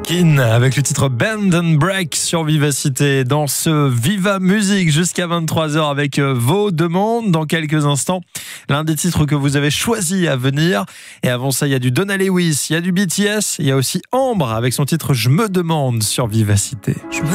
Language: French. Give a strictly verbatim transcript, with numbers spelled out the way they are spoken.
Kin avec le titre Bend and Break sur Vivacité dans ce Viva Musique jusqu'à vingt-trois heures avec vos demandes. Dans quelques instants, l'un des titres que vous avez choisi à venir. Et avant ça, il y a du Donna Lewis, il y a du B T S, il y a aussi Ambre avec son titre Je me demande sur Vivacité. Je me